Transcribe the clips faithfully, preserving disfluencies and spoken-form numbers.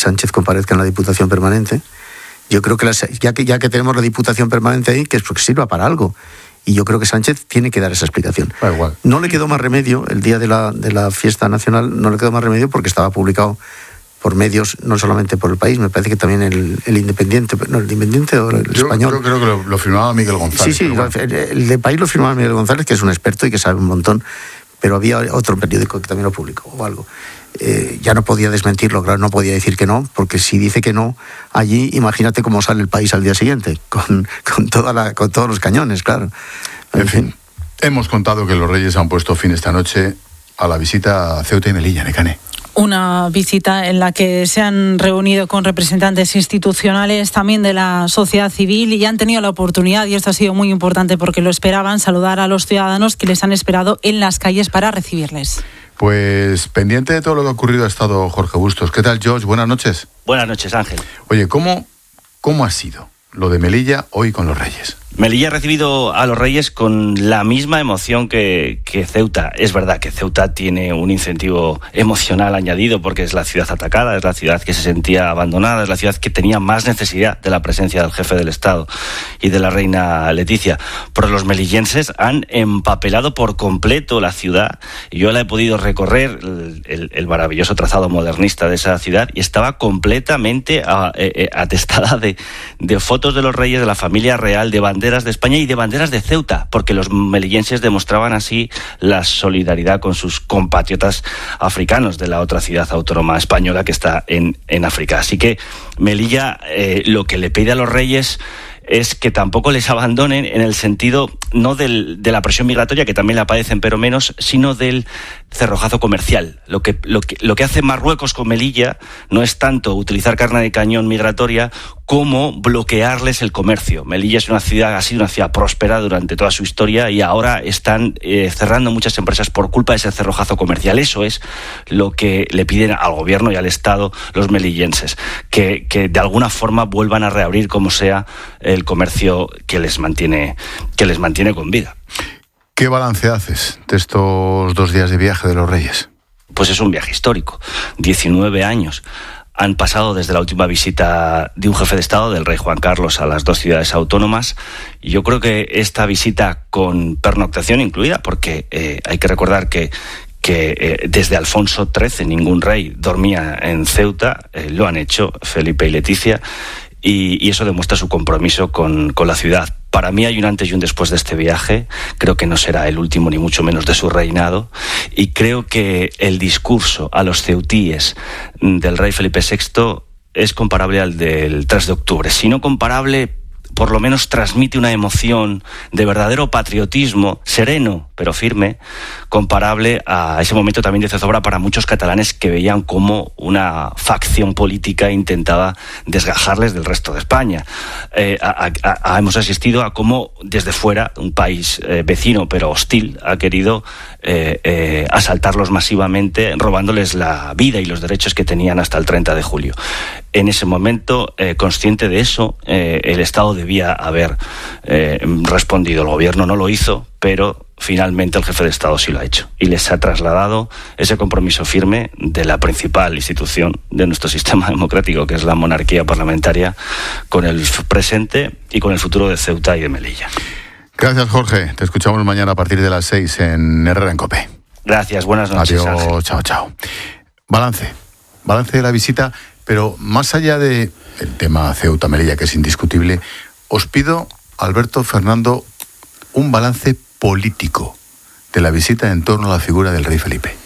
Sánchez comparezca en la Diputación Permanente. Yo creo que las, ya que ya que tenemos la Diputación Permanente ahí, que es porque sirva para algo. Y yo creo que Sánchez tiene que dar esa explicación. Ah, igual. No le quedó más remedio, el día de la, de la fiesta nacional, no le quedó más remedio porque estaba publicado por medios, no solamente por El País, me parece que también el, el Independiente, no, el Independiente o el yo, Español. Yo creo que lo, lo firmaba Miguel González. Sí, sí, bueno. el, el de País lo firmaba Miguel González, que es un experto y que sabe un montón, pero había otro periódico que también lo publicó o algo. Eh, ya no podía desmentirlo, claro, no podía decir que no, porque si dice que no, allí imagínate cómo sale El País al día siguiente, con, con, toda la, con todos los cañones, claro. En, en fin, hemos contado que los Reyes han puesto fin esta noche a la visita a Ceuta y Melilla, Nekane. Una visita en la que se han reunido con representantes institucionales, también de la sociedad civil, y han tenido la oportunidad, y esto ha sido muy importante porque lo esperaban, saludar a los ciudadanos que les han esperado en las calles para recibirles. Pues pendiente de todo lo que ha ocurrido ha estado Jorge Bustos. ¿Qué tal, George? Buenas noches. Buenas noches, Ángel. Oye, ¿cómo, cómo ha sido lo de Melilla hoy con los Reyes? Melilla ha recibido a los Reyes con la misma emoción que, que Ceuta. Es verdad que Ceuta tiene un incentivo emocional añadido porque es la ciudad atacada, es la ciudad que se sentía abandonada, es la ciudad que tenía más necesidad de la presencia del jefe del Estado y de la reina Leticia. Pero los melillenses han empapelado por completo la ciudad. Yo la he podido recorrer, el, el, el maravilloso trazado modernista de esa ciudad, y estaba completamente a, eh, atestada de, de fotos de los Reyes, de la familia real, de banderas de España y de banderas de Ceuta, porque los melillenses demostraban así la solidaridad con sus compatriotas africanos de la otra ciudad autónoma española que está en, en África. Así que Melilla eh, lo que le pide a los Reyes es que tampoco les abandonen en el sentido no del, de la presión migratoria, que también la padecen pero menos, sino del cerrojazo comercial. Lo que, lo que, lo que hace Marruecos con Melilla no es tanto utilizar carne de cañón migratoria como bloquearles el comercio. Melilla es una ciudad, ha sido una ciudad próspera durante toda su historia y ahora están eh, cerrando muchas empresas por culpa de ese cerrojazo comercial. Eso es lo que le piden al gobierno y al Estado los melillenses, que, que de alguna forma vuelvan a reabrir como sea el comercio que les mantiene, que les mantiene con vida. ¿Qué balance haces de estos dos días de viaje de los Reyes? Pues es un viaje histórico. diecinueve años han pasado desde la última visita de un jefe de Estado, del rey Juan Carlos, a las dos ciudades autónomas. Y yo creo que esta visita con pernoctación incluida, porque eh, hay que recordar que que eh, desde Alfonso trece ningún rey dormía en Ceuta, eh, lo han hecho Felipe y Leticia, y, y eso demuestra su compromiso con, con la ciudad. Para mí hay un antes y un después de este viaje. Creo que no será el último ni mucho menos de su reinado, y creo que el discurso a los ceutíes del rey Felipe sexto es comparable al del tres de octubre, si no comparable, por lo menos transmite una emoción de verdadero patriotismo, sereno pero firme, comparable a ese momento también de zozobra para muchos catalanes que veían cómo una facción política intentaba desgajarles del resto de España. Eh, a, a, a, hemos asistido a cómo desde fuera un país eh, vecino pero hostil ha querido eh, eh, asaltarlos masivamente, robándoles la vida y los derechos que tenían hasta el treinta de julio. En ese momento, eh, consciente de eso, eh, el Estado debía haber eh, respondido. El gobierno no lo hizo, pero finalmente el jefe de Estado sí lo ha hecho. Y les ha trasladado ese compromiso firme de la principal institución de nuestro sistema democrático, que es la monarquía parlamentaria, con el presente y con el futuro de Ceuta y de Melilla. Gracias, Jorge. Te escuchamos mañana a partir de las seis en Herrera en COPE. Gracias, buenas noches. Adiós, Ángel. chao, chao. Balance. Balance de la visita. Pero más allá del tema Ceuta-Melilla, que es indiscutible, os pido, Alberto, Fernando, un balance político de la visita en torno a la figura del rey Felipe.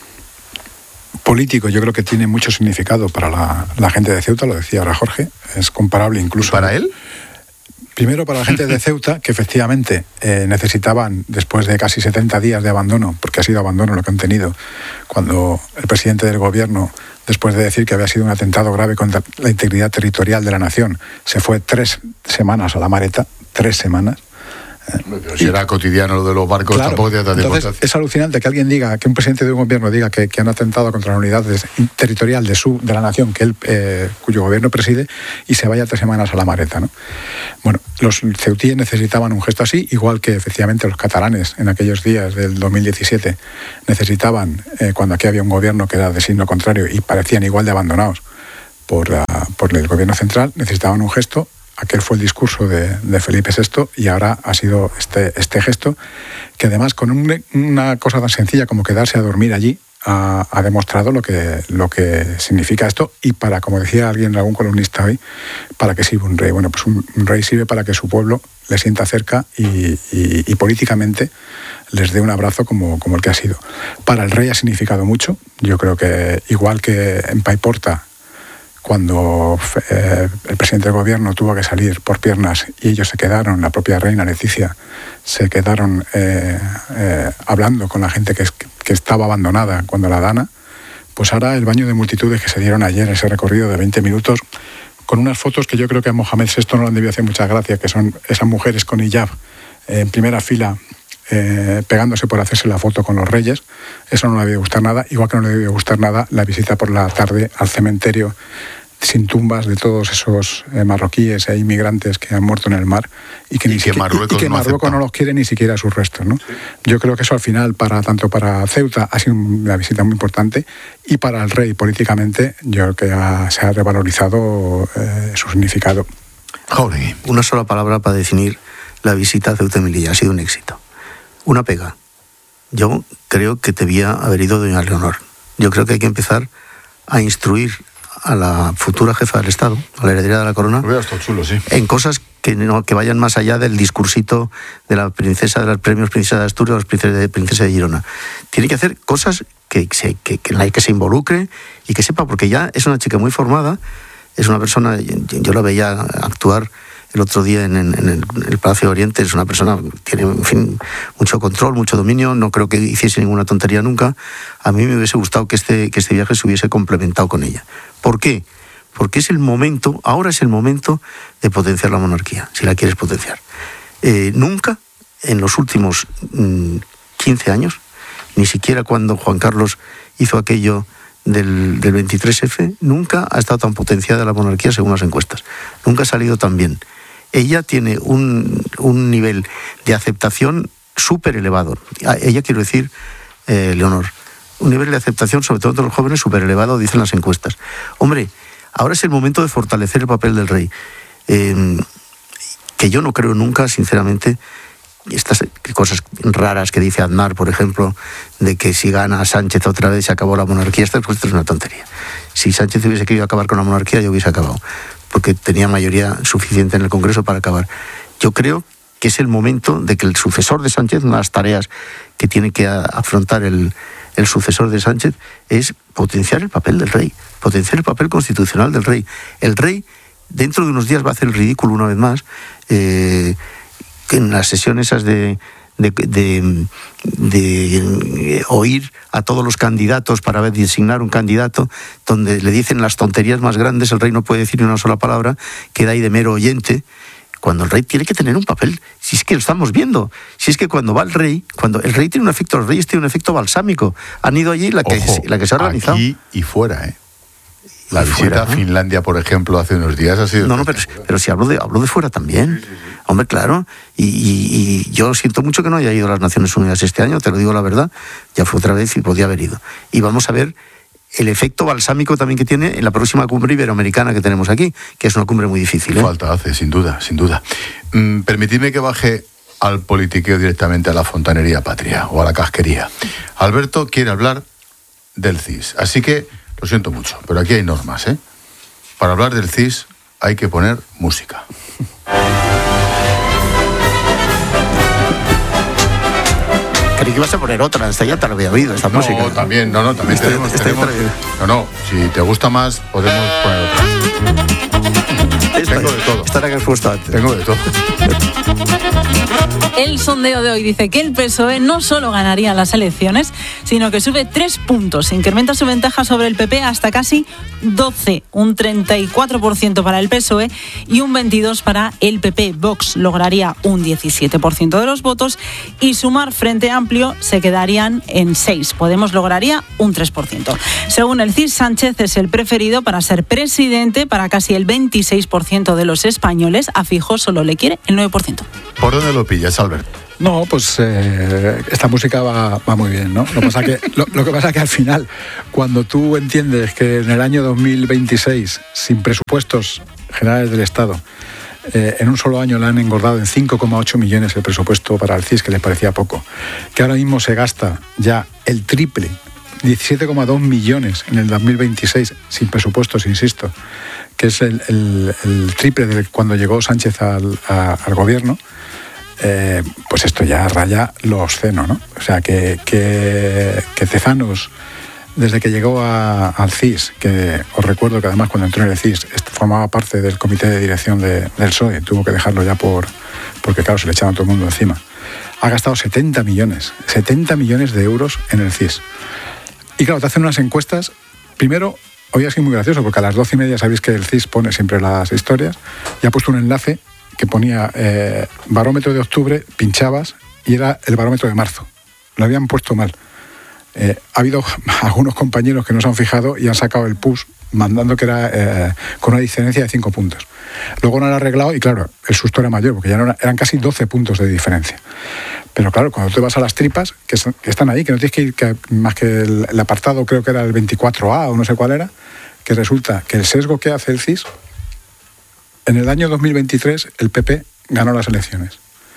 Político, yo creo que tiene mucho significado para la, la gente de Ceuta, lo decía ahora Jorge, es comparable incluso... ¿Para él? Primero para la gente de Ceuta, que efectivamente eh, necesitaban, después de casi setenta días de abandono, porque ha sido abandono lo que han tenido, cuando el presidente del gobierno, después de decir que había sido un atentado grave contra la integridad territorial de la nación, se fue tres semanas a la Mareta, tres semanas. Pero si era cotidiano lo de los barcos, claro, tampoco tiene tanta entonces importancia. Es alucinante que alguien diga, que un presidente de un gobierno diga que, que han atentado contra la unidad de, territorial de su de la nación que él, eh, cuyo gobierno preside, y se vaya tres semanas a la Mareta, ¿no? Bueno, los ceutíes necesitaban un gesto así, igual que efectivamente los catalanes en aquellos días del dos mil diecisiete necesitaban, eh, cuando aquí había un gobierno que era de signo contrario y parecían igual de abandonados, por, uh, por el gobierno central, necesitaban un gesto. Aquel fue el discurso de, de Felipe sexto y ahora ha sido este, este gesto que además con un, una cosa tan sencilla como quedarse a dormir allí ha, ha demostrado lo que, lo que significa esto y para, como decía alguien, algún columnista hoy, ¿para qué sirve un rey? Bueno, pues un, un rey sirve para que su pueblo le sienta cerca y, y, y políticamente les dé un abrazo como, como el que ha sido. Para el rey ha significado mucho. Yo creo que igual que en Paiporta, cuando eh, el presidente del gobierno tuvo que salir por piernas y ellos se quedaron, la propia reina Leticia, se quedaron eh, eh, hablando con la gente que, es, que estaba abandonada cuando la dana, pues ahora el baño de multitudes que se dieron ayer, ese recorrido de veinte minutos, con unas fotos que yo creo que a Mohamed sexto no le han debido hacer muchas gracias, que son esas mujeres con hijab eh, en primera fila, Eh, pegándose por hacerse la foto con los reyes. Eso no le debe gustar nada, igual que no le debe gustar nada la visita por la tarde al cementerio sin tumbas de todos esos eh, marroquíes e inmigrantes que han muerto en el mar y que, y ni que siquiera, Marruecos, y que no, Marruecos no los quiere ni siquiera sus restos, ¿no? Sí. Yo creo que eso al final, para tanto para Ceuta ha sido una visita muy importante y para el rey políticamente yo creo que ha, se ha revalorizado eh, su significado. Jauregui. Una sola palabra para definir la visita a Ceuta y Melilla. Ha sido un éxito. Una pega. Yo creo que debía haber ido doña Leonor. Yo creo que hay que empezar a instruir a la futura jefa del Estado, a la heredera de la corona, chulo, sí. en cosas que no que vayan más allá del discursito de la princesa de los premios Princesa de Asturias o los princesa de, princesa de Girona. Tiene que hacer cosas que, se, que, que, en las que se involucre y que sepa, porque ya es una chica muy formada, es una persona, yo, yo la veía actuar el otro día en, en, en, el, en el Palacio de Oriente, es una persona que tiene, en fin, mucho control, mucho dominio, no creo que hiciese ninguna tontería nunca. A mí me hubiese gustado que este, que este viaje se hubiese complementado con ella. ¿Por qué? Porque es el momento, ahora es el momento de potenciar la monarquía, si la quieres potenciar. Eh, nunca, en los últimos mmm, quince años, ni siquiera cuando Juan Carlos hizo aquello del, del veintitrés efe, nunca ha estado tan potenciada la monarquía según las encuestas. Nunca ha salido tan bien. Ella tiene un, un nivel de aceptación súper elevado. Ella, quiero decir, eh, Leonor, un nivel de aceptación, sobre todo entre los jóvenes, súper elevado, dicen las encuestas. Hombre, ahora es el momento de fortalecer el papel del rey. Eh, que yo no creo nunca, sinceramente, estas cosas raras que dice Aznar, por ejemplo, de que si gana Sánchez otra vez se acabó la monarquía, esto es una tontería. Si Sánchez hubiese querido acabar con la monarquía, yo hubiese acabado, porque tenía mayoría suficiente en el Congreso para acabar. Yo creo que es el momento de que el sucesor de Sánchez, una de las tareas que tiene que afrontar el, el sucesor de Sánchez, es potenciar el papel del rey, potenciar el papel constitucional del rey. El rey, dentro de unos días, va a hacer el ridículo una vez más, eh, en las sesiones esas de, de, de, de oír a todos los candidatos para ver, designar un candidato, donde le dicen las tonterías más grandes, el rey no puede decir ni una sola palabra, queda ahí de mero oyente, cuando el rey tiene que tener un papel. Si es que lo estamos viendo, si es que cuando va el rey, cuando el rey tiene un efecto, los reyes tienen un efecto balsámico, han ido allí la que, Ojo, la que se ha organizado. Aquí y fuera, ¿eh? La y visita fuera, a ¿no? Finlandia, por ejemplo, hace unos días ha sido... No, no, pero, pero si hablo de, hablo de fuera también. Sí, sí, sí. Hombre, claro. Y, y, y yo siento mucho que no haya ido a las Naciones Unidas este año, te lo digo la verdad. Ya fue otra vez y podía haber ido. Y vamos a ver el efecto balsámico también que tiene en la próxima cumbre iberoamericana que tenemos aquí, que es una cumbre muy difícil, ¿eh? Falta hace, sin duda, sin duda. Mm, permitidme que baje al politiqueo directamente a la fontanería patria o a la casquería. Alberto quiere hablar del C I S. Así que, lo siento mucho, pero aquí hay normas, ¿eh? Para hablar del C I S hay que poner música. Creí que ibas a poner otra, esta ya te la había oído, esta no, música. No, también, no, no, también esta, tenemos... esta tenemos no, no, si te gusta más, podemos poner otra. Esta, Tengo de todo. Esta era que has puesto antes. Tengo de todo. El sondeo de hoy dice que el P S O E no solo ganaría las elecciones, sino que sube tres puntos. Incrementa su ventaja sobre el P P hasta casi doce, un treinta y cuatro por ciento para el P S O E y un veintidós por ciento para el P P. Vox lograría un diecisiete por ciento de los votos y Sumar, Frente Amplio, se quedarían en seis. Podemos lograría un tres por ciento. Según el C I S, Sánchez es el preferido para ser presidente para casi el veintiséis por ciento de los españoles. A Feijóo solo le quiere el nueve por ciento. ¿Por dónde lo pillas, Alberto? No, pues eh, esta música va, va muy bien, ¿no? Lo, pasa que, lo, lo que pasa que al final, cuando tú entiendes que en el año dos mil veintiséis, sin presupuestos generales del Estado, eh, en un solo año le han engordado en cinco coma ocho millones el presupuesto para el C I S, que les parecía poco, que ahora mismo se gasta ya el triple, diecisiete coma dos millones en el dos mil veintiséis, sin presupuestos, insisto, que es el, el, el triple de cuando llegó Sánchez al, a, al gobierno. Eh, pues esto ya raya lo obsceno, ¿no? O sea, que, que, que Tezanos, desde que llegó a, al C I S, que os recuerdo que además cuando entró en el C I S formaba parte del comité de dirección de, del P S O E, tuvo que dejarlo ya por porque claro, se le echaban a todo el mundo encima, ha gastado setenta millones, setenta millones de euros en el C I S. Y claro, te hacen unas encuestas, primero, hoy ha sido muy gracioso, porque a las doce y media sabéis que el C I S pone siempre las historias, y ha puesto un enlace que ponía eh, barómetro de octubre, pinchabas y era el barómetro de marzo. Lo habían puesto mal. Eh, ha habido algunos compañeros que no se han fijado y han sacado el P U S mandando que era eh, con una diferencia de cinco puntos. Luego no lo han arreglado y claro, el susto era mayor porque ya no era, eran casi doce puntos de diferencia. Pero claro, cuando tú vas a las tripas, que, son, que están ahí, que no tienes que ir que, más que el, el apartado, creo que era el veinticuatro A o no sé cuál era, que resulta que el sesgo que hace el C I S, en el año dos mil veintitrés el P P ganó las elecciones.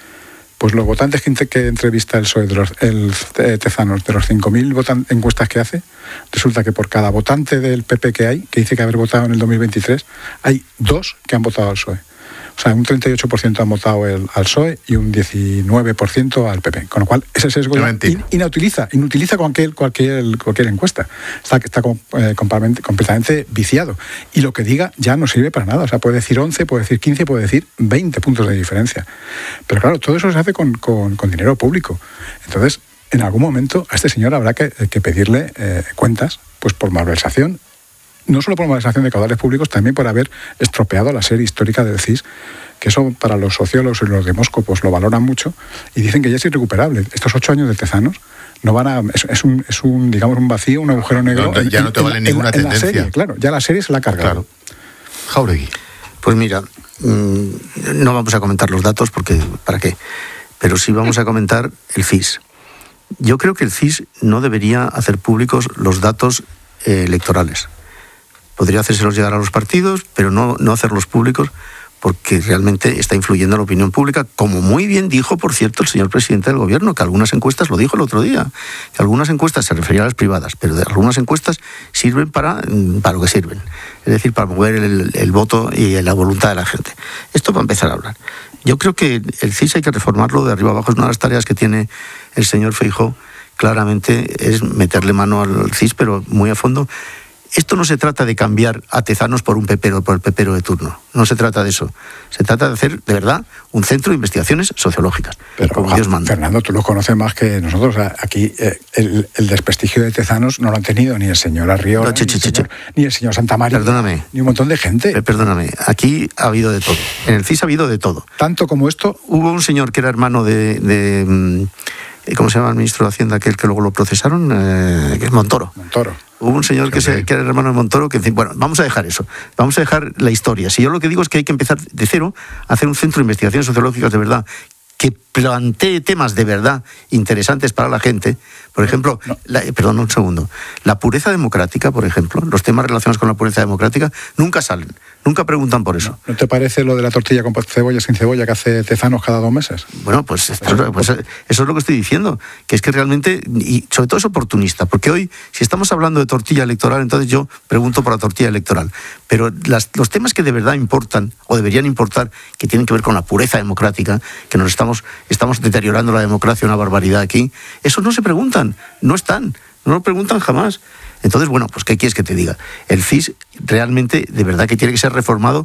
Pues los votantes que, que entrevista el P S O E, de los, el eh, Tezanos, de los cinco mil encuestas que hace, resulta que por cada votante del P P que hay, que dice que haber votado en el dos mil veintitrés, hay dos que han votado al P S O E. O sea, un treinta y ocho por ciento han votado el, al P S O E y un diecinueve por ciento al P P. Con lo cual, ese sesgo in, inutiliza, inutiliza cualquier, cualquier, cualquier encuesta. Está, está eh, completamente viciado. Y lo que diga ya no sirve para nada. O sea, puede decir once, puede decir quince, puede decir veinte puntos de diferencia. Pero claro, todo eso se hace con, con, con dinero público. Entonces, en algún momento a este señor habrá que, que pedirle eh, cuentas pues por malversación. No solo por malversación de caudales públicos, también por haber estropeado la serie histórica del C I S, que eso para los sociólogos y los demóscopos lo valoran mucho y dicen que ya es irrecuperable. Estos ocho años de Tezanos no van a, es, es, un, es un, digamos, un vacío, un agujero negro. No, ya en, no te vale en, ninguna en, en tendencia. La serie, claro, ya la serie se la ha cargado. Claro. Jáuregui. Pues mira, mmm, no vamos a comentar los datos porque, ¿para qué? Pero sí vamos a comentar el C I S. Yo creo que el C I S no debería hacer públicos los datos eh, electorales. Podría hacérselos llegar a los partidos, pero no, no hacerlos públicos porque realmente está influyendo en la opinión pública, como muy bien dijo, por cierto, el señor presidente del gobierno, que algunas encuestas, lo dijo el otro día, que algunas encuestas se referían a las privadas, pero de algunas encuestas sirven para, para lo que sirven, es decir, para mover el, el voto y la voluntad de la gente. Esto va a empezar a hablar. Yo creo que el C I S hay que reformarlo de arriba abajo, es una de las tareas que tiene el señor Feijóo, claramente es meterle mano al C I S, pero muy a fondo. Esto no se trata de cambiar a Tezanos por un pepero, por el pepero de turno. No se trata de eso. Se trata de hacer, de verdad, un centro de investigaciones sociológicas. Pero, como Dios manda. Fernando, tú lo conoces más que nosotros. Aquí eh, el, el desprestigio de Tezanos no lo han tenido ni el señor Arriola, no, che, ni, che, el señor, che. ni el señor Santamaría, Perdóname. Ni un montón de gente. Perdóname. Aquí ha habido de todo. En el C I S ha habido de todo. Tanto como esto. Hubo un señor que era hermano de... de ¿cómo se llama el ministro de Hacienda, aquel que luego lo procesaron? Eh, que es Montoro. Montoro. Hubo un señor que, se, que era el hermano de Montoro que... Bueno, vamos a dejar eso. Vamos a dejar la historia. Si yo lo que digo es que hay que empezar de cero a hacer un centro de investigaciones sociológicas de verdad que plantee temas de verdad interesantes para la gente. Por ejemplo, no. la, perdón, un segundo. La pureza democrática, por ejemplo, los temas relacionados con la pureza democrática nunca salen, nunca preguntan por eso. ¿No, ¿no te parece lo de la tortilla con cebolla sin cebolla que hace Tezanos cada dos meses? Bueno, pues, esto, pues eso es lo que estoy diciendo, que es que realmente, y sobre todo es oportunista, porque hoy, si estamos hablando de tortilla electoral, entonces yo pregunto por la tortilla electoral. Pero las, los temas que de verdad importan, o deberían importar, que tienen que ver con la pureza democrática, que nos estamos, estamos deteriorando la democracia, una barbaridad aquí, esos no se preguntan. No están, no lo preguntan jamás. Entonces, bueno, pues ¿qué quieres que te diga? El C I S realmente, de verdad que tiene que ser reformado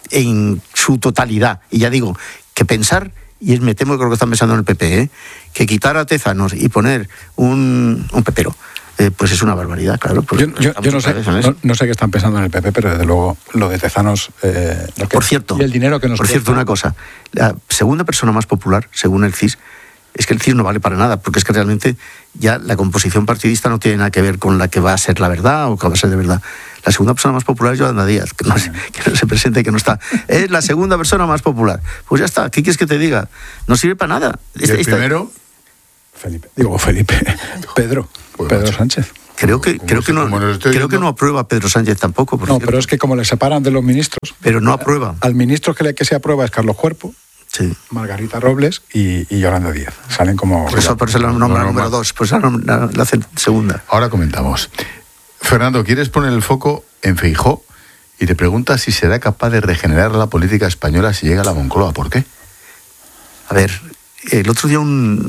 en su totalidad. Y ya digo, que pensar, y es, me temo que creo que están pensando en el P P, ¿eh? que quitar a Tezanos y poner un, un pepero, eh, pues es una barbaridad, claro. Pues yo yo, yo no, sé, no, no sé qué están pensando en el P P, pero desde luego lo de Tezanos... Eh, lo que, por cierto, y el dinero que nos por cierto, una cosa, la segunda persona más popular, según el C I S, es que el C I S no vale para nada, porque es que realmente ya la composición partidista no tiene nada que ver con la que va a ser la verdad o que va a ser de verdad. La segunda persona más popular es Yolanda Díaz, que no, se, que no se presente, que no está. Es la segunda persona más popular. Pues ya está, ¿qué quieres que te diga? No sirve para nada. ¿Y el primero? Felipe. Digo, Felipe. Pedro. Pues Pedro macho. Sánchez. Creo que, creo que, no, creo que no aprueba Pedro Sánchez tampoco. Por no, cierto. pero es que como le separan de los ministros. Pero no aprueba. Al ministro que, le, que se aprueba es Carlos Cuerpo. Sí. Margarita Robles y, y Yolanda Díaz. Salen como... Por eso, por eso la nombra no, número dos, pues la, la, la hacen segunda. Ahora comentamos. Fernando, ¿quieres poner el foco en Feijóo? Y te pregunta si será capaz de regenerar la política española si llega a la Moncloa. ¿Por qué? A ver, el otro día un,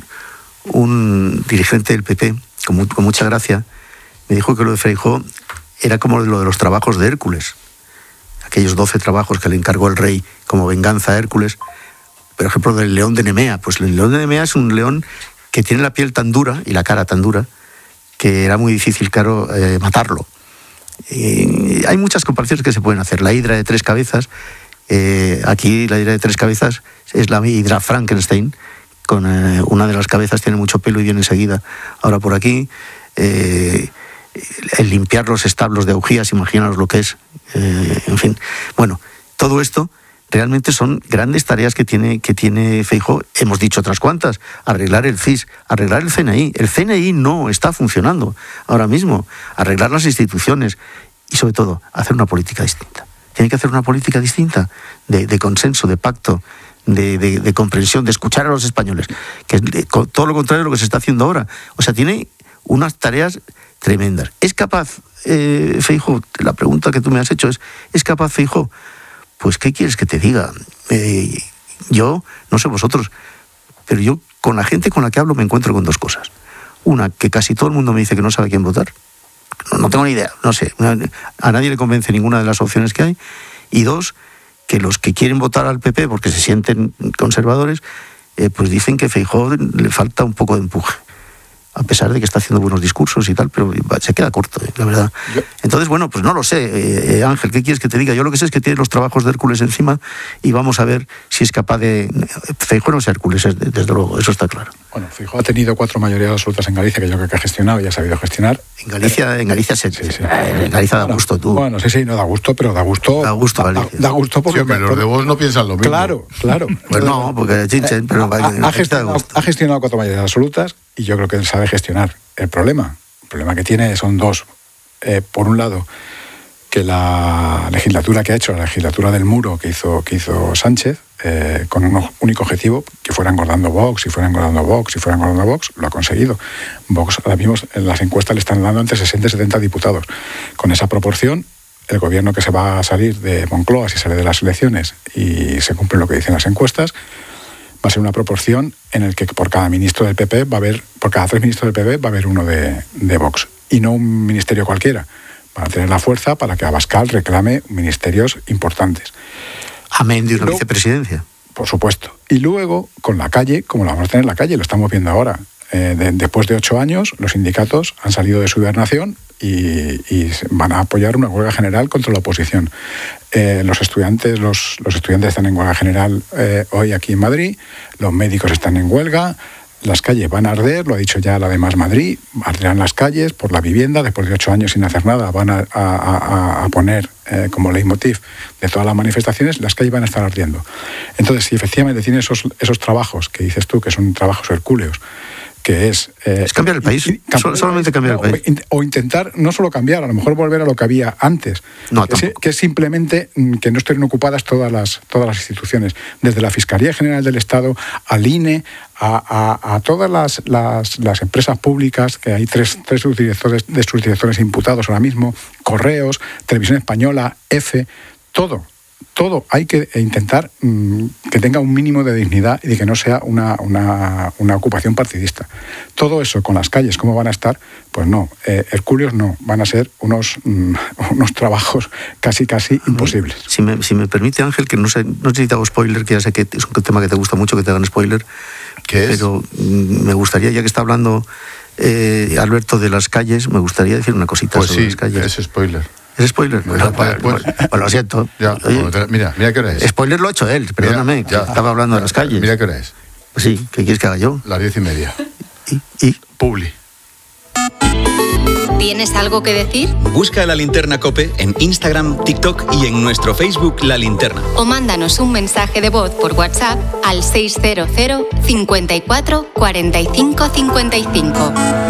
un dirigente del P P, con, mu- con mucha gracia, me dijo que lo de Feijóo era como lo de los trabajos de Hércules. Aquellos doce trabajos que le encargó el rey como venganza a Hércules. Por ejemplo, del león de Nemea. Pues el león de Nemea es un león que tiene la piel tan dura y la cara tan dura que era muy difícil, claro, eh, matarlo. Y hay muchas comparaciones que se pueden hacer. La hidra de tres cabezas, eh, aquí la hidra de tres cabezas es la hidra Frankenstein, con eh, una de las cabezas tiene mucho pelo y viene enseguida. Ahora por aquí, eh, el limpiar los establos de augías, imaginaos lo que es. Eh, en fin, bueno, todo esto realmente son grandes tareas que tiene, que tiene Feijóo. Hemos dicho otras cuantas. Arreglar el C I S, arreglar el C N I. El C N I no está funcionando ahora mismo. Arreglar las instituciones y, sobre todo, hacer una política distinta. Tiene que hacer una política distinta de, de consenso, de pacto, de, de, de comprensión, de escuchar a los españoles. Que es todo lo contrario de lo que se está haciendo ahora. O sea, tiene unas tareas tremendas. ¿Es capaz, eh, Feijóo? La pregunta que tú me has hecho es, ¿es capaz Feijóo? Pues, ¿qué quieres que te diga? Eh, yo, no sé vosotros, pero yo con la gente con la que hablo me encuentro con dos cosas. Una, que casi todo el mundo me dice que no sabe quién votar. No, no tengo ni idea, no sé. A nadie le convence ninguna de las opciones que hay. Y dos, que los que quieren votar al P P porque se sienten conservadores, eh, pues dicen que Feijóo le falta un poco de empuje. A pesar de que está haciendo buenos discursos y tal, pero se queda corto, eh, la verdad. Yo... Entonces, bueno, pues no lo sé, eh, Ángel, ¿qué quieres que te diga? Yo lo que sé es que tiene los trabajos de Hércules encima y vamos a ver si es capaz de... Feijóo no es Hércules, desde luego, eso está claro. Bueno, Feijóo ha tenido cuatro mayorías absolutas en Galicia, que yo creo que ha gestionado y ha sabido gestionar. En Galicia, en Galicia se... Sí, sí. En Galicia da bueno, gusto, tú. Bueno, sí, sí, no da gusto, pero da gusto... Da gusto, Galicia. Da, da gusto porque... Sí, pero los de vos no piensan lo mismo. Claro, claro. Pues no, porque chinchen, pero... Ha, ha, ha, gestionado, ha gestionado cuatro mayorías absolutas y yo creo que él sabe gestionar. El problema, el problema que tiene son dos. Eh, por un lado, que la legislatura que ha hecho, la legislatura del muro que hizo, que hizo Sánchez, eh, con un único objetivo, que fuera engordando Vox, y fuera engordando Vox, y fuera engordando Vox, lo ha conseguido. Vox, ahora mismo en las encuestas le están dando entre sesenta y setenta diputados. Con esa proporción, el gobierno que se va a salir de Moncloa, si sale de las elecciones y se cumple lo que dicen las encuestas, va a ser una proporción en el que por cada ministro del P P va a haber, por cada tres ministros del P P va a haber uno de, de Vox. Y no un ministerio cualquiera. Van a tener la fuerza para que Abascal reclame ministerios importantes. Amén de una Luego, vicepresidencia. Por supuesto. Y luego, con la calle, como la vamos a tener en la calle, lo estamos viendo ahora. Eh, de, después de ocho años, los sindicatos han salido de su hibernación y, y van a apoyar una huelga general contra la oposición. Eh, los estudiantes los, los estudiantes están en huelga general eh, hoy aquí en Madrid, los médicos están en huelga, las calles van a arder, lo ha dicho ya la de Más Madrid, arderán las calles por la vivienda, después de ocho años sin hacer nada, van a, a, a, a poner eh, como leitmotiv de todas las manifestaciones, las calles van a estar ardiendo. Entonces, si efectivamente tiene esos, esos trabajos que dices tú, que son trabajos hercúleos, que es... Eh, es cambiar el país, y, cambiar, solamente cambiar el país. O, o intentar no solo cambiar, a lo mejor volver a lo que había antes, no, que, es, que es simplemente que no estén ocupadas todas las, todas las instituciones, desde la Fiscalía General del Estado, al I N E, a, a, a todas las, las, las empresas públicas, que hay tres, tres subdirectores, de sus directores imputados ahora mismo, Correos, Televisión Española, EFE, todo. Todo hay que intentar mmm, que tenga un mínimo de dignidad y de que no sea una, una, una ocupación partidista. Todo eso con las calles, ¿cómo van a estar? Pues no, eh, hercúleos no, van a ser unos, mmm, unos trabajos casi casi imposibles. Si me, si me permite, Ángel, que no sé, no sé si te hago spoiler, que ya sé que es un tema que te gusta mucho que te hagan spoiler, ¿qué es? Pero mmm, me gustaría, ya que está hablando eh, Alberto de las calles, me gustaría decir una cosita pues sobre sí, las calles. es spoiler. ¿Es spoiler? Bueno, pues, pues, pues, pues lo siento. Ya, Oye, mira, mira qué hora es. Spoiler lo ha hecho él, perdóname, mira, ya, estaba hablando de las calles. Mira qué hora es. Pues sí, ¿qué quieres que haga yo? Las diez y media. ¿Y? ¿Y? Publi. ¿Tienes algo que decir? Busca La Linterna COPE en Instagram, TikTok y en nuestro Facebook La Linterna. O mándanos un mensaje de voz por WhatsApp al seis cero cero, cincuenta y cuatro, cuarenta y cinco, cincuenta y cinco.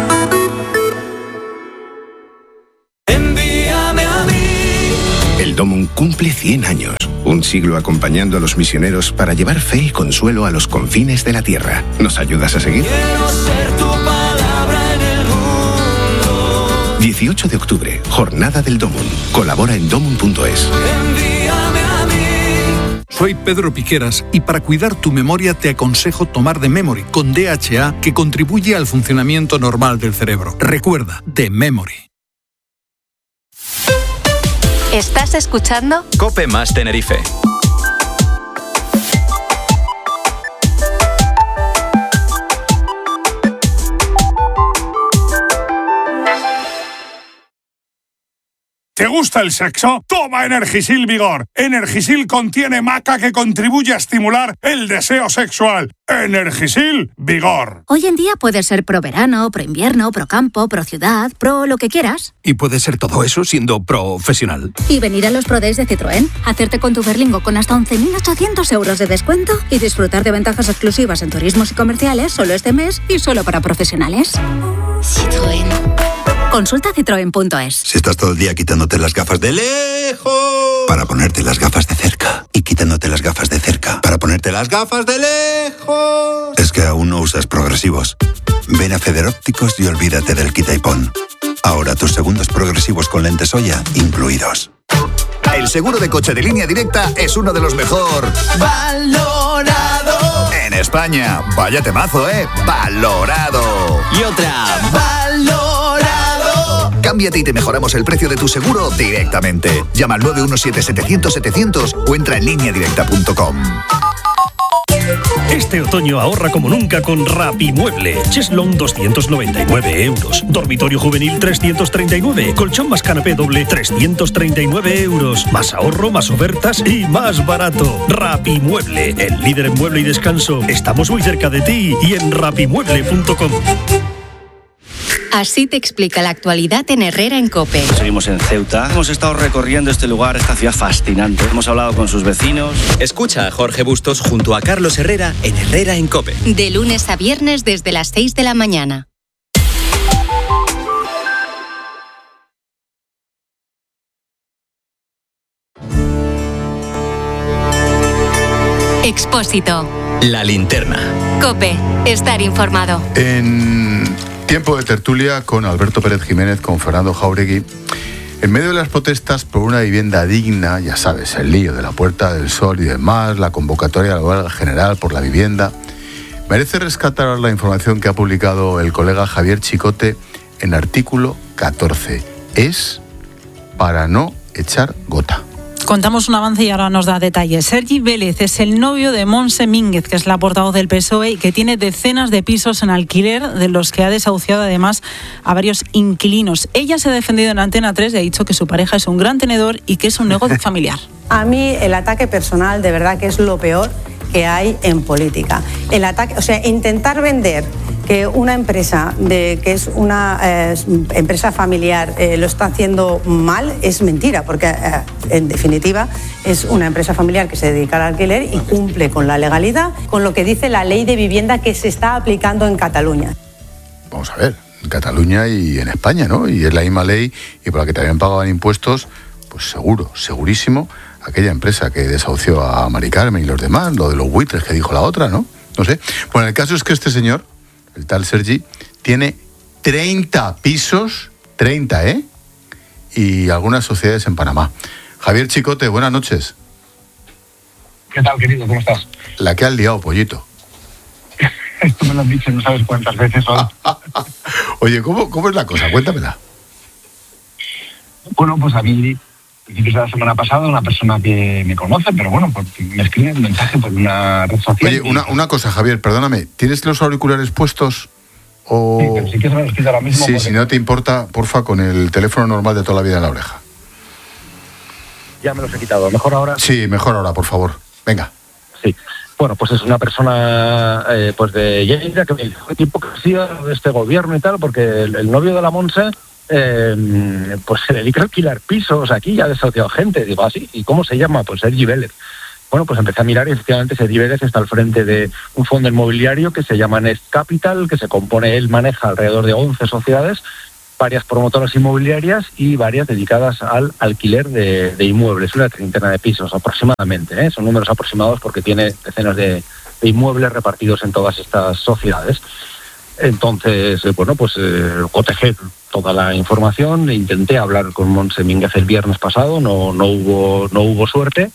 Envíame a mí. El Domum cumple cien años. Un siglo acompañando a los misioneros para llevar fe y consuelo a los confines de la tierra. ¿Nos ayudas a seguir? Quiero ser tu palabra en el mundo. dieciocho de octubre, Jornada del Domum. Colabora en domum punto es. Envíame a mí. Soy Pedro Piqueras y para cuidar tu memoria te aconsejo tomar The Memory con D H A, que contribuye al funcionamiento normal del cerebro. Recuerda, The Memory. ¿Estás escuchando? COPE más Tenerife. ¿Te gusta el sexo? Toma Energisil Vigor. Energisil contiene maca que contribuye a estimular el deseo sexual. Energisil Vigor. Hoy en día puedes ser pro verano, pro invierno, pro campo, pro ciudad, pro lo que quieras. Y puedes ser todo eso siendo profesional. Y venir a los Pro Days de Citroën, hacerte con tu Berlingo con hasta once mil ochocientos euros de descuento y disfrutar de ventajas exclusivas en turismos y comerciales solo este mes y solo para profesionales. Citroën. Consulta citroen punto es. Si estás todo el día quitándote las gafas de lejos para ponerte las gafas de cerca y quitándote las gafas de cerca para ponerte las gafas de lejos, es que aún no usas progresivos. Ven a Federópticos y olvídate del quita y pon. Ahora tus segundos progresivos con lentes Oya incluidos. El seguro de coche de Línea Directa es uno de los mejor valorado en España. Vaya temazo, ¿eh? Valorado. Y otra. Valorado. Cámbiate y te mejoramos el precio de tu seguro directamente. Llama al nueve uno siete, setecientos, setecientos o entra en línea directa punto com. Este otoño ahorra como nunca con Rapimueble. Cheslong doscientos noventa y nueve euros. Dormitorio juvenil trescientos treinta y nueve. Colchón más canapé doble trescientos treinta y nueve euros. Más ahorro, más ofertas y más barato. Rapimueble, el líder en mueble y descanso. Estamos muy cerca de ti y en rapimueble punto com. Así te explica la actualidad en Herrera en COPE. Seguimos en Ceuta. Hemos estado recorriendo este lugar, esta ciudad fascinante. Hemos hablado con sus vecinos. Escucha a Jorge Bustos junto a Carlos Herrera en Herrera en COPE. De lunes a viernes desde las seis de la mañana. Expósito. La Linterna. COPE. Estar informado. En tiempo de tertulia con Alberto Pérez Jiménez, con Fernando Jáuregui. En medio de las protestas por una vivienda digna, ya sabes, el lío de la Puerta del Sol y demás, la convocatoria de la huelga general por la vivienda, merece rescatar la información que ha publicado el colega Javier Chicote en artículo catorce. Es para no echar gota. Contamos un avance y ahora nos da detalles. Sergi Vélez es el novio de Montse Mínguez, que es la portavoz del P S O E y que tiene decenas de pisos en alquiler, de los que ha desahuciado además a varios inquilinos. Ella se ha defendido en Antena tres y ha dicho que su pareja es un gran tenedor y que es un negocio familiar. A mí el ataque personal de verdad que es lo peor que hay en política. El ataque, o sea, intentar vender que una empresa de que es una eh, empresa familiar eh, lo está haciendo mal es mentira, porque eh, en definitiva es una empresa familiar que se dedica al alquiler y cumple con la legalidad, con lo que dice la ley de vivienda que se está aplicando en Cataluña. Vamos a ver, en Cataluña y en España, ¿no? Y es la misma ley y por la que también pagaban impuestos, pues seguro, segurísimo, aquella empresa que desahució a Mari Carmen y los demás, lo de los buitres que dijo la otra, ¿no? No sé. Bueno, el caso es que este señor, el tal Sergi, tiene treinta pisos, treinta, ¿eh? Y algunas sociedades en Panamá. Javier Chicote, buenas noches. ¿Qué tal, querido? ¿Cómo estás? La que has liado, pollito. Esto me lo han dicho no sabes cuántas veces hoy. Oye, ¿cómo, ¿cómo es la cosa? Cuéntamela. Bueno, pues a mí, a principios de la semana pasada, una persona que me conoce, pero bueno, pues me escribe un mensaje por una red social. Oye, una, una cosa, Javier, perdóname, ¿tienes los auriculares puestos? O... Sí, pero si quieres me los quito ahora mismo. Sí, porque... si no te importa, porfa, con el teléfono normal de toda la vida en la oreja. Ya me los he quitado, ¿mejor ahora? Sí, mejor ahora, por favor. Venga. Sí. Bueno, pues es una persona eh, pues de Lleida que me dice, qué hipocresía de este gobierno y tal, porque el, el novio de la Montse eh, pues se dedica a alquilar pisos aquí y ha desahuciado gente. Digo, así, ¿y cómo se llama? Pues Sergi Vélez. Bueno, pues empecé a mirar y efectivamente Sergi Vélez está al frente de un fondo inmobiliario que se llama Nest Capital, que se compone, él maneja alrededor de once sociedades, varias promotoras inmobiliarias y varias dedicadas al alquiler de, de inmuebles, una treintena de pisos aproximadamente, ¿eh? Son números aproximados porque tiene decenas de, de inmuebles repartidos en todas estas sociedades. Entonces, eh, bueno, pues eh, cotejé toda la información, intenté hablar con Montse Mínguez el viernes pasado, no, no hubo, no hubo suerte.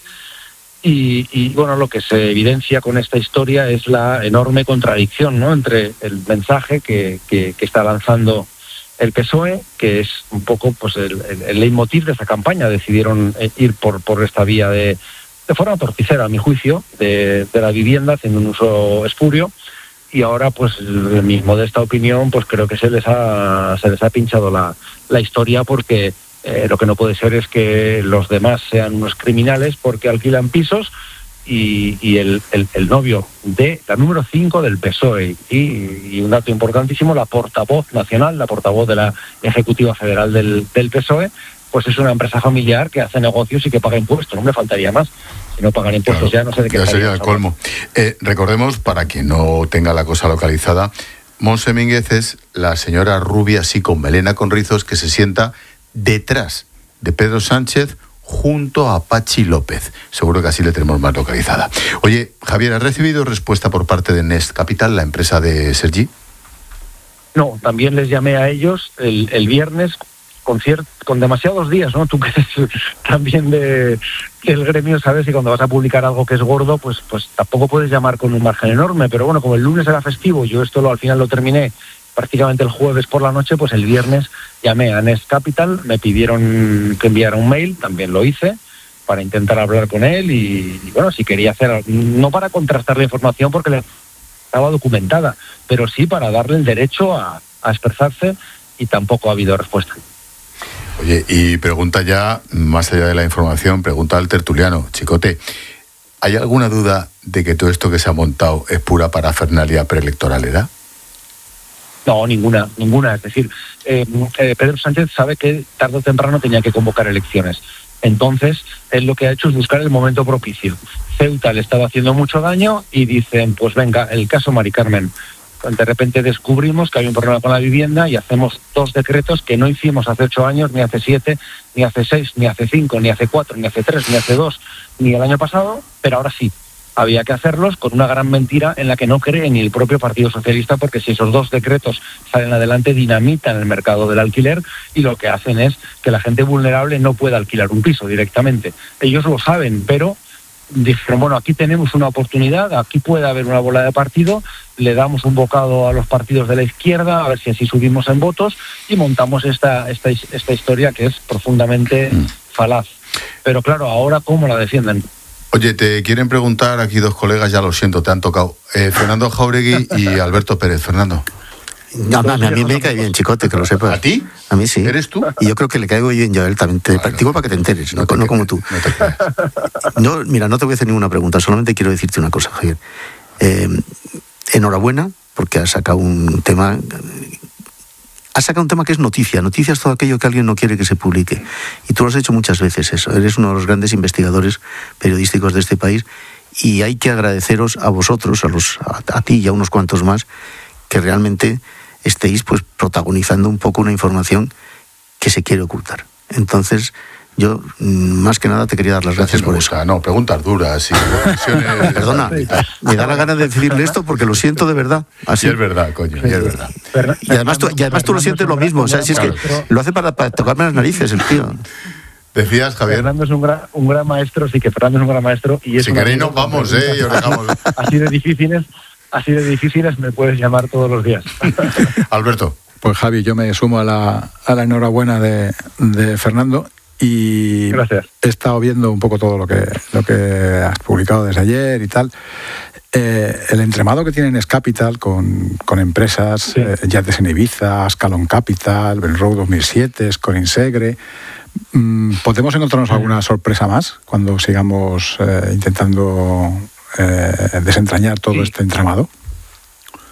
Y, y bueno, lo que se evidencia con esta historia es la enorme contradicción, ¿no?, entre el mensaje que, que, que está lanzando el P S O E, que es un poco pues el, el, el leitmotiv de esa campaña. Decidieron ir por, por esta vía de, de forma torticera, a mi juicio, de, de la vivienda, haciendo un uso espurio, y ahora, pues, en mi modesta opinión, pues creo que se les ha, se les ha pinchado la, la historia, porque Eh, lo que no puede ser es que los demás sean unos criminales porque alquilan pisos y, y el, el, el novio de la número cinco del P S O E y, y un dato importantísimo, la portavoz nacional, la portavoz de la Ejecutiva Federal del, del P S O E, pues es una empresa familiar que hace negocios y que paga impuestos. No me faltaría más. Si no pagan impuestos, claro, ya no sé de qué ya sería el colmo. Eh, recordemos, para quien no tenga la cosa localizada, Montse Mínguez es la señora rubia, así con melena, con rizos, que se sienta detrás de Pedro Sánchez junto a Pachi López. Seguro que así le tenemos más localizada. Oye, Javier, ¿has recibido respuesta por parte de Nest Capital, la empresa de Sergi? No, también les llamé a ellos el, el viernes con, cier- con demasiados días, ¿no? Tú que eres también de, del gremio, sabes, y cuando vas a publicar algo que es gordo, pues, pues tampoco puedes llamar con un margen enorme. Pero bueno, como el lunes era festivo, yo esto lo, al final lo terminé prácticamente el jueves por la noche, pues el viernes llamé a Nest Capital, me pidieron que enviara un mail, también lo hice, para intentar hablar con él y, y bueno, si quería hacer, no para contrastar la información porque le estaba documentada, pero sí para darle el derecho a, a expresarse, y tampoco ha habido respuesta. Oye, y pregunta ya, más allá de la información, pregunta al tertuliano, Chicote, ¿hay alguna duda de que todo esto que se ha montado es pura parafernalia preelectoral, ¿verdad? No, ninguna, ninguna. Es decir, eh, eh, Pedro Sánchez sabe que tarde o temprano tenía que convocar elecciones. Entonces, él lo que ha hecho es buscar el momento propicio. Ceuta le estaba haciendo mucho daño y dicen, pues venga, el caso Mari Carmen. De repente descubrimos que hay un problema con la vivienda y hacemos dos decretos que no hicimos hace ocho años, ni hace siete, ni hace seis, ni hace cinco, ni hace cuatro, ni hace tres, ni hace dos, ni el año pasado, pero ahora sí. Había que hacerlos con una gran mentira en la que no cree ni el propio Partido Socialista, porque si esos dos decretos salen adelante, dinamitan el mercado del alquiler y lo que hacen es que la gente vulnerable no pueda alquilar un piso directamente. Ellos lo saben, pero dijeron, bueno, aquí tenemos una oportunidad, aquí puede haber una bola de partido, le damos un bocado a los partidos de la izquierda, a ver si así subimos en votos, y montamos esta, esta, esta historia que es profundamente mm. falaz. Pero claro, ahora, ¿cómo la defienden? Oye, te quieren preguntar aquí dos colegas, ya lo siento, te han tocado. Eh, Fernando Jáuregui y Alberto Pérez. Fernando. No, a mí, a mí me cae bien, Chicote, que lo sepas. ¿A ti? A mí sí. ¿Eres tú? Y yo creo que le caigo bien yo a él también. Te bueno, practico para que te enteres, no, no, te no como tú. No, te no, mira, no te voy a hacer ninguna pregunta, solamente quiero decirte una cosa, Javier. Eh, enhorabuena, porque has sacado un tema... Has sacado un tema que es noticia. Noticia es todo aquello que alguien no quiere que se publique. Y tú lo has hecho muchas veces eso. Eres uno de los grandes investigadores periodísticos de este país y hay que agradeceros a vosotros, a, los, a, a ti y a unos cuantos más, que realmente estéis pues protagonizando un poco una información que se quiere ocultar. Entonces, yo más que nada te quería dar las gracias por eso. No, preguntas duras y reflexiones. Perdona, me da la gana de decirle esto porque lo siento de verdad. Así. Y es verdad, coño, y es verdad. Y además tú, y además tú lo sientes lo mismo, o sea, si es que lo hace para, para tocarme las narices el tío. Decías, Javier. Fernando es un gran, un gran maestro, sí que Fernando es un gran maestro. Y es si queréis nos vamos, eh, y os dejamos. Así de difíciles, así de difíciles me puedes llamar todos los días. Alberto. Pues Javi, yo me sumo a la, a la enhorabuena de, de Fernando. Y Gracias. He estado viendo un poco todo lo que, lo que has publicado desde ayer y tal. Eh, el entramado que tiene Nest Capital con, con empresas, sí. eh, Yates en Ibiza, Ascalon Capital, Benroe dos mil siete, Scorinsegre. ¿Podemos encontrarnos alguna sorpresa más cuando sigamos eh, intentando eh, desentrañar todo sí. este entramado?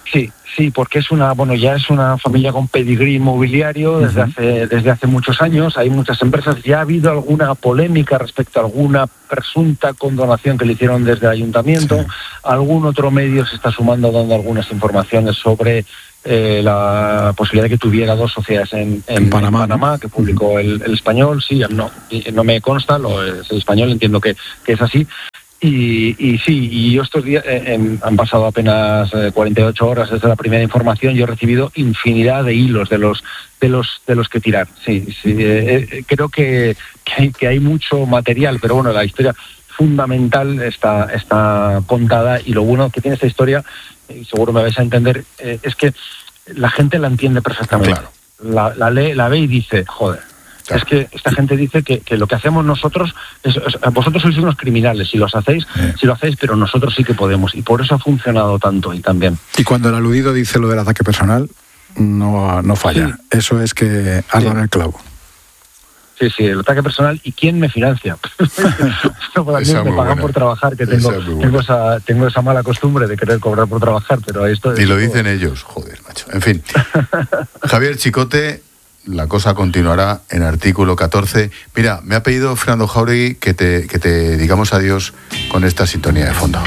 Sí, sí, porque es una, bueno, ya es una familia con pedigrí inmobiliario desde uh-huh. hace desde hace muchos años. Hay muchas empresas. Ya ha habido alguna polémica respecto a alguna presunta condonación que le hicieron desde el ayuntamiento. Sí. Algún otro medio se está sumando dando algunas informaciones sobre eh, la posibilidad de que tuviera dos sociedades en, en, en Panamá, en Panamá, que publicó el, el Español. Sí, no, no me consta, lo es el Español, entiendo que, que es así. Y, y sí, y yo estos días eh, eh, han pasado apenas eh, cuarenta y ocho horas desde la primera información. Yo he recibido infinidad de hilos de los de los de los que tirar. Sí, sí, eh, eh, creo que, que, hay, que hay mucho material, pero bueno, la historia fundamental está está contada, y lo bueno que tiene esta historia, y seguro me vais a entender, eh, es que la gente la entiende perfectamente. Claro. La, la lee, la ve y dice, joder. Es que esta gente dice que, que lo que hacemos nosotros, es, es, vosotros sois unos criminales si los hacéis, eh. si lo hacéis, pero nosotros sí que podemos, y por eso ha funcionado tanto y también. Y cuando el aludido dice lo del ataque personal, no, no falla. Sí. Eso es que has dado en el clavo. Sí, sí, el ataque personal. ¿Y quién me financia? No, pues a mí me pagan por trabajar, que tengo, esa tengo, esa, tengo esa mala costumbre de querer cobrar por trabajar, pero esto... Y lo dicen todo. Ellos, joder, macho. En fin. Javier Chicote... La cosa continuará en artículo catorce. Mira, me ha pedido Fernando Jáuregui que te, que te digamos adiós con esta sintonía de fondo.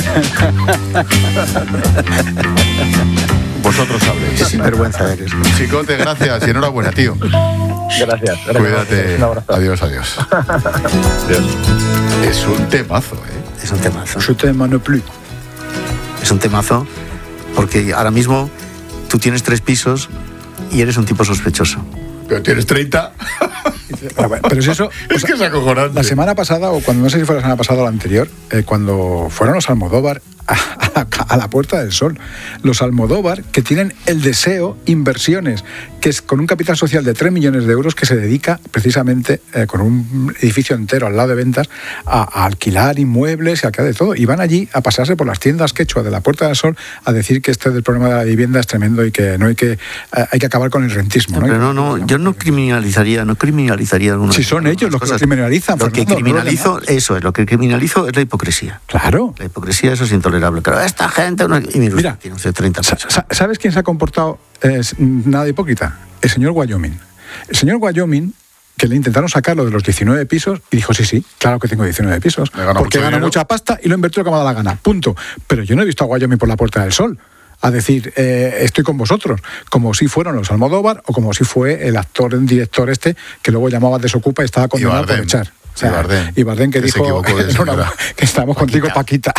Vosotros sabréis. Qué sinvergüenza eres. Chicote, gracias y enhorabuena, tío. Gracias. gracias. Cuídate. Un abrazo. Adiós, adiós. Adiós. Es un temazo, ¿eh? Es un temazo. Je t'aime non plus. Es un temazo porque ahora mismo tú tienes tres pisos y eres un tipo sospechoso. Pero tienes treinta. Pero si eso... Es que es acojonante. La semana pasada, o cuando no sé si fue la semana pasada o la anterior, eh, cuando fueron los Almodóvar a, a, a la Puerta del Sol. Los Almodóvar, que tienen el deseo, inversiones, que es con un capital social de tres millones de euros, que se dedica precisamente, eh, con un edificio entero al lado de ventas, a, a alquilar inmuebles y a de todo. Y van allí a pasarse por las tiendas quechua de la Puerta del Sol a decir que este del problema de la vivienda es tremendo y que no hay que, eh, hay que acabar con el rentismo. No, pero no, no, yo no criminalizaría, no criminalizaría alguna. Si son ellos los que lo criminalizan. Lo Fernando, que criminalizo, no eso es, lo que criminalizo es la hipocresía. Claro. La hipocresía, eso es intolerable. Pero esta gente, una... y mira, mira tiene usted treinta pesos. ¿Sabes quién se ha comportado eh, nada hipócrita? El señor Wyoming. El señor Wyoming, que le intentaron sacarlo de los diecinueve pisos, y dijo, sí, sí, claro que tengo diecinueve pisos, porque gana mucha pasta y lo invertido como da la gana, punto. Pero yo no he visto a Wyoming por la Puerta del Sol a decir, eh, estoy con vosotros, como si fueron los Almodóvar o como si fue el actor, el director este, que luego llamaba Desocupa y estaba condenado por echar. O sea, y Bardem, y Bardem que, que dijo una, que estamos Paquita. Contigo, Paquita.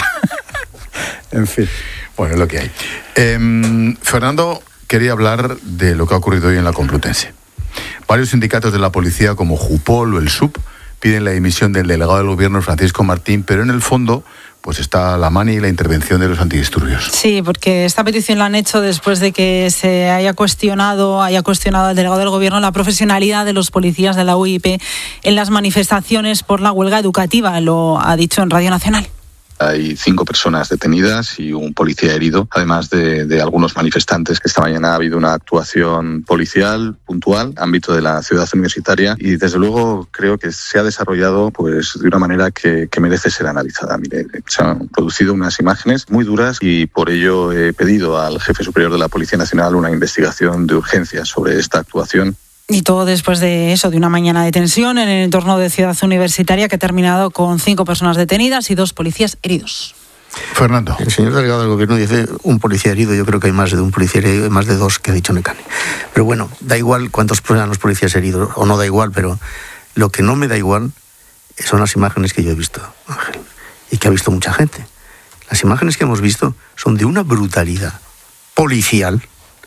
En fin. Bueno, es lo que hay. Eh, Fernando quería hablar de lo que ha ocurrido hoy en la Complutense. Varios sindicatos de la policía, como Jupol o el S U P, piden la dimisión del delegado del gobierno, Francisco Martín, pero en el fondo pues está la mani y la intervención de los antidisturbios. Sí, porque esta petición la han hecho después de que se haya cuestionado, haya cuestionado al delegado del gobierno la profesionalidad de los policías de la U I P en las manifestaciones por la huelga educativa, lo ha dicho en Radio Nacional. Hay cinco personas detenidas y un policía herido, además de, de algunos manifestantes, que esta mañana ha habido una actuación policial puntual, ámbito de la ciudad universitaria, y desde luego creo que se ha desarrollado pues de una manera que, que merece ser analizada. Mire, se han producido unas imágenes muy duras y por ello he pedido al jefe superior de la Policía Nacional una investigación de urgencia sobre esta actuación. Y todo después de eso, de una mañana de tensión en el entorno de Ciudad Universitaria que ha terminado con cinco personas detenidas y dos policías heridos. Fernando. El señor delegado del gobierno dice un policía herido. Yo creo que hay más de un policía herido, hay más de dos que ha dicho Necane. Pero bueno, da igual cuántos eran los policías heridos, o no da igual, pero lo que no me da igual son las imágenes que yo he visto, Ángel, y que ha visto mucha gente. Las imágenes que hemos visto son de una brutalidad policial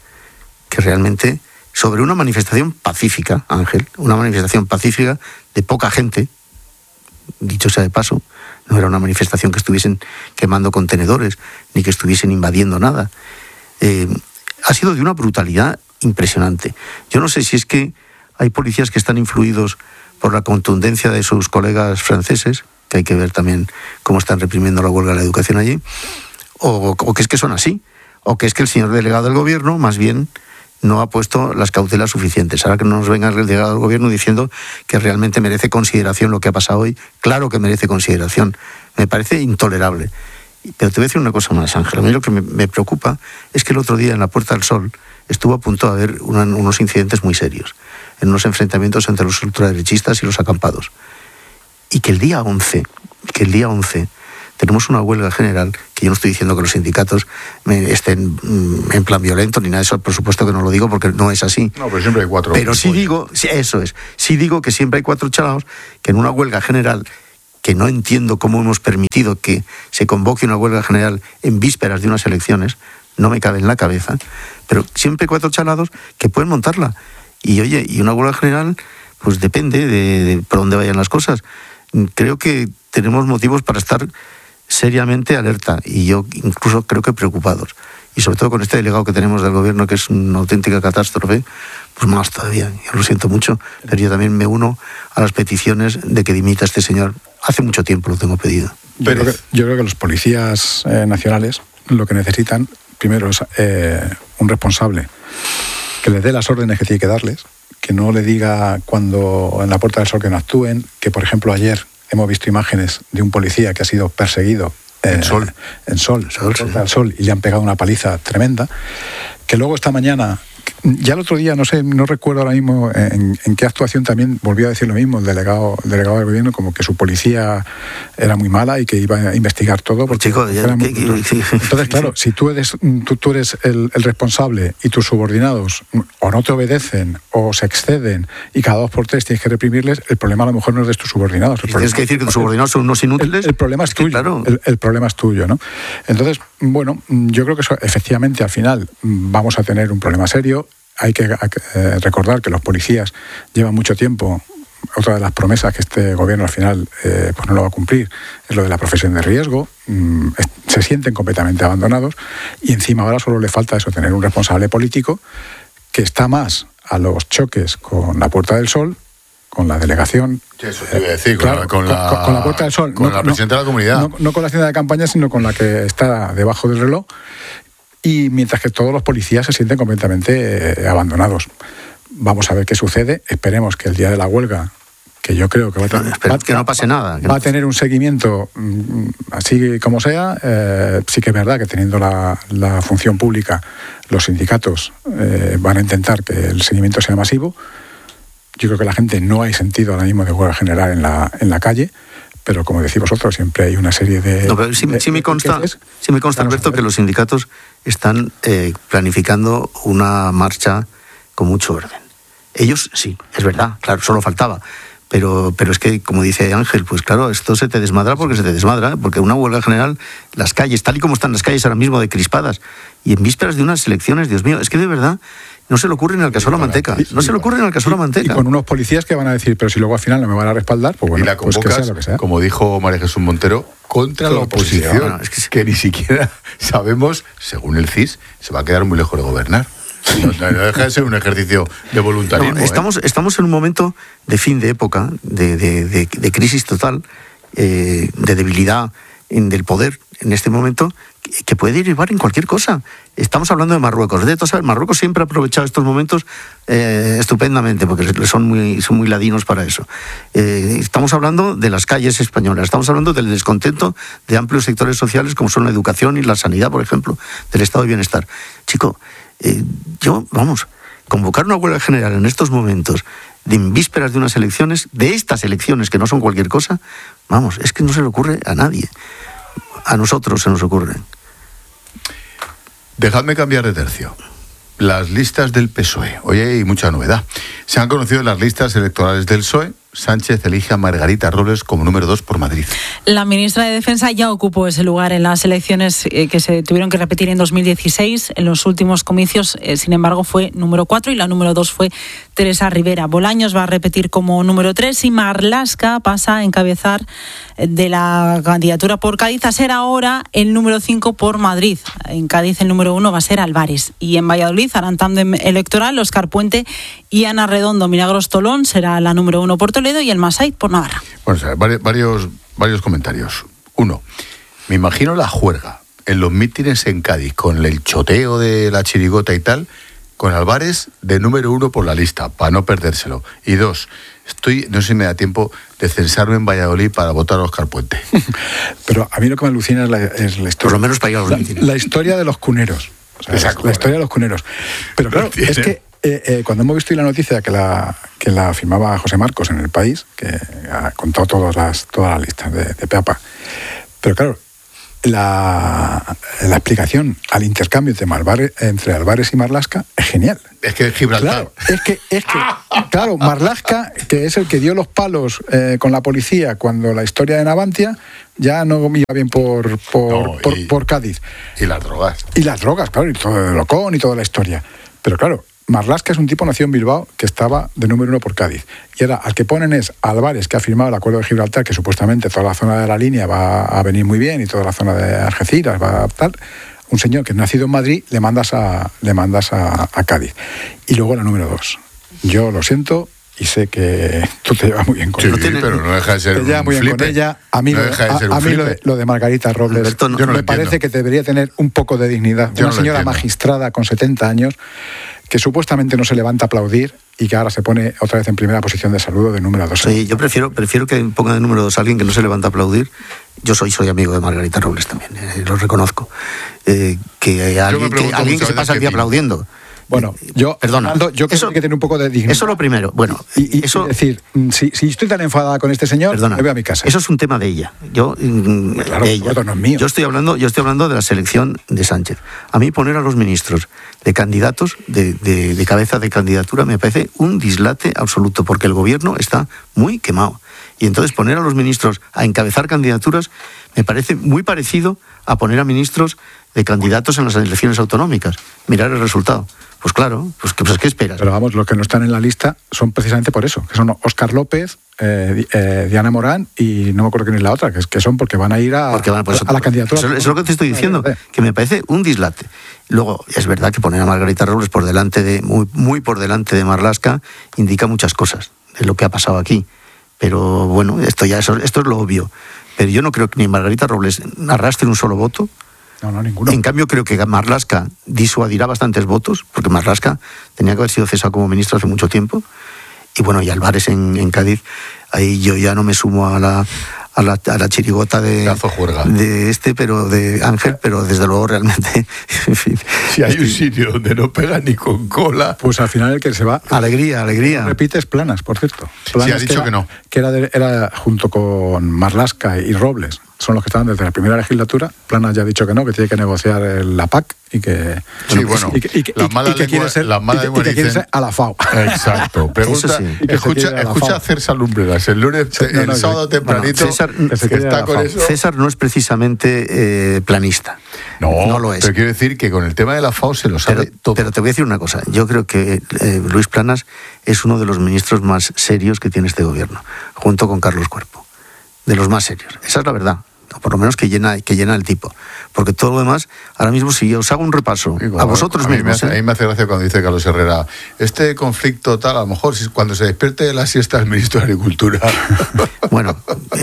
que realmente... sobre una manifestación pacífica, Ángel, una manifestación pacífica de poca gente, dicho sea de paso, no era una manifestación que estuviesen quemando contenedores, ni que estuviesen invadiendo nada. Eh, ha sido de una brutalidad impresionante. Yo no sé si es que hay policías que están influidos por la contundencia de sus colegas franceses, que hay que ver también cómo están reprimiendo la huelga de la educación allí, o, o que es que son así, o que es que el señor delegado del gobierno, más bien, no ha puesto las cautelas suficientes. Ahora que no nos venga el delegado del gobierno diciendo que realmente merece consideración lo que ha pasado hoy, claro que merece consideración. Me parece intolerable. Pero te voy a decir una cosa más, Ángel. A mí lo que me, me preocupa es que el otro día en la Puerta del Sol estuvo a punto de haber una, unos incidentes muy serios, en unos enfrentamientos entre los ultraderechistas y los acampados. Y que el día once, que el día once tenemos una huelga general, que yo no estoy diciendo que los sindicatos estén en plan violento ni nada de eso, por supuesto que no lo digo porque no es así. No, pero siempre hay cuatro. Pero sí digo, sí, eso es, sí digo que siempre hay cuatro chalaos que en una huelga general, que no entiendo cómo hemos permitido que se convoque una huelga general en vísperas de unas elecciones, no me cabe en la cabeza, pero siempre hay cuatro chalados que pueden montarla. Y oye, y una huelga general, pues depende de, de por dónde vayan las cosas. Creo que tenemos motivos para estar seriamente alerta y yo incluso creo que preocupados. Y sobre todo con este delegado que tenemos del gobierno, que es una auténtica catástrofe, pues más todavía. Yo lo siento mucho, pero yo también me uno a las peticiones de que dimita este señor. Hace mucho tiempo lo tengo pedido. Yo creo que, yo creo que los policías eh, nacionales lo que necesitan primero es eh, un responsable que les dé las órdenes que tiene que darles, que no le diga cuando en la Puerta del Sol que no actúen, que por ejemplo ayer hemos visto imágenes de un policía que ha sido perseguido eh, en Sol, en Sol, Sol, sí. al Sol, y le han pegado una paliza tremenda. Que luego esta mañana, ya el otro día, no sé, no recuerdo ahora mismo en, en qué actuación también volvió a decir lo mismo el delegado, el delegado del gobierno, como que su policía era muy mala y que iba a investigar todo. Porque Chico, ya, muy... que, que, que, Entonces, claro, si tú eres, tú, tú eres el, el responsable y tus subordinados o no te obedecen o se exceden y cada dos por tres tienes que reprimirles, el problema a lo mejor no es de tus subordinados. El tienes que decir que tus subordinados son unos inútiles. El, el problema es tuyo. Sí, claro. el, el problema es tuyo, ¿no? Entonces, bueno, yo creo que eso, efectivamente al final vamos a tener un problema serio. Hay que eh, recordar que los policías llevan mucho tiempo. Otra de las promesas que este gobierno al final eh, pues no lo va a cumplir es lo de la profesión de riesgo. Mm, es, se sienten completamente abandonados y encima ahora solo le falta eso, tener un responsable político que está más a los choques con la Puerta del Sol, con la delegación. Sí, eso te iba a decir, claro, con, la, con, la, con la Puerta del Sol. Con no, la presidenta no, de la comunidad. No, no con la hacienda de campaña, sino con la que está debajo del reloj. Y mientras que todos los policías se sienten completamente eh, abandonados. Vamos a ver qué sucede. Esperemos que el día de la huelga, que yo creo que va a tener, va, que no pase nada, va a tener un seguimiento mm, así como sea. Eh, sí que es verdad que teniendo la, la función pública, los sindicatos eh, van a intentar que el seguimiento sea masivo. Yo creo que la gente no hay sentido ahora mismo de huelga general en la, en la calle. Pero como decís vosotros, siempre hay una serie de... No, pero sí, de, sí me consta, de sí me consta Alberto, que los sindicatos están eh, planificando una marcha con mucho orden. Ellos sí, es verdad, claro, solo faltaba. Pero, pero es que, como dice Ángel, pues claro, esto se te desmadra porque se te desmadra, porque una huelga general, las calles, tal y como están las calles ahora mismo de crispadas, y en vísperas de unas elecciones, Dios mío, es que de verdad... No se le ocurre en el caso de la manteca. No se le ocurre en el caso de la manteca. Y con unos policías que van a decir, pero si luego al final no me van a respaldar, pues bueno, y la convocas, pues que sea lo que sea. Como dijo María Jesús Montero, contra la, la oposición, oposición. Bueno, es que, que ni siquiera sabemos, según el C I S, se va a quedar muy lejos de gobernar. No, no deja de ser un ejercicio de voluntarismo. No, estamos, ¿eh? estamos en un momento de fin de época, de, de, de, de crisis total, eh, de debilidad en, del poder en este momento, que, que puede derivar en cualquier cosa. Estamos hablando de Marruecos. De todos, Marruecos siempre ha aprovechado estos momentos eh, estupendamente, porque son muy, son muy ladinos para eso. Eh, estamos hablando de las calles españolas, estamos hablando del descontento de amplios sectores sociales, como son la educación y la sanidad, por ejemplo, del estado de bienestar. Chico, eh, yo, vamos, convocar una huelga general en estos momentos, de en vísperas de unas elecciones, de estas elecciones que no son cualquier cosa, vamos, es que no se le ocurre a nadie. A nosotros se nos ocurre. Dejadme cambiar de tercio. Las listas del P S O E. Hoy hay mucha novedad. Se han conocido las listas electorales del P S O E. Sánchez elige a Margarita Robles como número dos por Madrid. La ministra de Defensa ya ocupó ese lugar en las elecciones que se tuvieron que repetir en dos mil dieciséis. En los últimos comicios, eh, sin embargo, fue número cuatro y la número dos fue Teresa Rivera. Bolaños va a repetir como número tres y Marlaska pasa a encabezar de la candidatura por Cádiz a ser ahora el número cinco por Madrid. En Cádiz el número uno va a ser Álvarez. Y en Valladolid harán tándem electoral Óscar Puente y Ana Redondo. Milagros Tolón será la número uno por Toledo y el Masait por Navarra. Bueno, o sea, varios, varios comentarios. Uno, me imagino la juerga en los mítines en Cádiz con el choteo de la chirigota y tal, con Álvarez de número uno por la lista, para no perdérselo. Y dos, Estoy, no sé si me da tiempo de censarme en Valladolid para votar a Óscar Puente. Pero a mí lo que me alucina es la, es la historia. Por lo menos para ir a los la, mítines. la historia de los cuneros. O sea, Exacto, la historia de los cuneros. Pero claro, es que eh, eh, cuando hemos visto la noticia que la, que la firmaba José Marcos en El País, que ha contado todas las, todas las listas de, de Peapa, pero claro, la, la explicación al intercambio entre, Marbar, entre Álvarez y Marlaska es genial. Es que Gibraltar. Claro, es que, es que, claro, Marlaska, que es el que dio los palos eh, con la policía cuando la historia de Navantia, ya no iba bien por, por, no, y, por, por Cádiz. Y las drogas. Y las drogas, claro, y todo el Locón y toda la historia. Pero claro, Marlaska es un tipo nacido en Bilbao que estaba de número uno por Cádiz. Y ahora, al que ponen es Álvarez, que ha firmado el acuerdo de Gibraltar, que supuestamente toda la zona de la línea va a venir muy bien y toda la zona de Algeciras va a tal. Un señor que es nacido en Madrid, le mandas a, le mandas a, a Cádiz. Y luego la número dos. Yo lo siento y sé que tú te llevas muy bien con sí, ella. Sí, pero no deja de ser te un llevas muy bien flipe. con ella. A mí, no lo, deja de a, ser a un mí lo, de, lo de Margarita Robles Alberto, no, yo no me parece que debería tener un poco de dignidad. Yo Una no señora magistrada con setenta años que supuestamente no se levanta a aplaudir y que ahora se pone otra vez en primera posición de saludo de número dos. Sí, yo prefiero, prefiero que ponga de número dos a alguien que no se levanta a aplaudir. Yo soy, soy amigo de Margarita Robles también, eh, lo reconozco. Eh, que alguien que, alguien que se pasa el día aplaudiendo. Bueno, yo, Perdona, Fernando, yo creo eso, que hay que tener un poco de dignidad. Eso lo primero. Bueno, y, y eso, es decir, si, si estoy tan enfadada con este señor, perdona, me voy a mi casa. Eso es un tema de ella. Yo, claro, de ella. No es mío. Yo estoy hablando, yo estoy hablando de la selección de Sánchez. A mí poner a los ministros de candidatos, de, de, de cabeza de candidatura, me parece un dislate absoluto, porque el gobierno está muy quemado. Y entonces poner a los ministros a encabezar candidaturas me parece muy parecido a poner a ministros de candidatos en las elecciones autonómicas. Mirar el resultado. Pues claro, pues, pues ¿qué esperas? Pero vamos, los que no están en la lista son precisamente por eso, que son Óscar López, eh, eh, Diana Morán y no me acuerdo quién es la otra, que, es, que son porque van a ir a, porque van, pues, a la candidatura. Eso, eso es lo que te estoy diciendo, que me parece un dislate. Luego, es verdad que poner a Margarita Robles por delante de, muy, muy por delante de Marlaska indica muchas cosas de lo que ha pasado aquí. Pero bueno, esto ya eso, esto es lo obvio. Pero yo no creo que ni Margarita Robles arrastre un solo voto. No, no, ninguno. En cambio, creo que Marlaska disuadirá bastantes votos, porque Marlaska tenía que haber sido cesado como ministro hace mucho tiempo. Y bueno, y Álvarez en, en Cádiz, ahí yo ya no me sumo a la, a la, a la chirigota de, de este, pero de Ángel, pero desde luego realmente... En fin, si hay un sitio donde no pega ni con cola... Pues al final el que se va... Alegría, alegría. Repites Planas, por cierto. Planas sí, ha dicho que, era, que no. Que era, de, era junto con Marlaska y Robles, son los que estaban desde la primera legislatura. Planas ya ha dicho que no, que tiene que negociar la P A C y que... Sí, bueno, y que, y que, y, y que quiere ser, y que, y que quiere ser a la FAO. Exacto. Pregunta, sí. Escucha, escucha a César Lumbreras, el lunes, sí, no, el no, sábado yo, tempranito, bueno, César, que que está con eso. César no es precisamente eh, planista. No, no lo es. Pero quiero decir que con el tema de la FAO se lo sabe pero, todo. Pero te voy a decir una cosa. Yo creo que eh, Luis Planas es uno de los ministros más serios que tiene este gobierno, junto con Carlos Cuerpo. De los más serios. Esa es la verdad. O por lo menos que llena, que llena el tipo. Porque todo lo demás, ahora mismo, si os hago un repaso, sí, a vosotros a mí mismos... Me hace, ¿eh? A mí me hace gracia cuando dice Carlos Herrera, este conflicto tal, a lo mejor cuando se despierte de la siesta el ministro de Agricultura. Bueno,